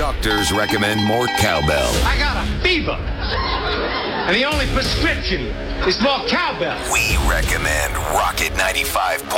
Doctors recommend more cowbell. I got a fever, and the only prescription is more cowbell. We recommend Rocket 95.7.